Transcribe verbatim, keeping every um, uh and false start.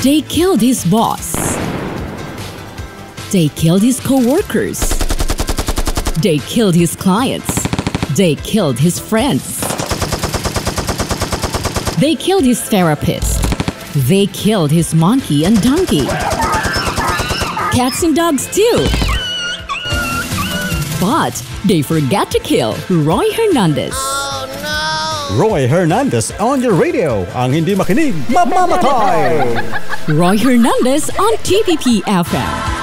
They killed his boss. They killed his co-workers. They killed his clients. They killed his friends. They killed his therapist. They killed his monkey and donkey. Cats and dogs too. But they forgot to kill Roy Hernandez. Roy Hernandez on your radio. Ang hindi makinig, mamamatay! Roy Hernandez on T P P F M.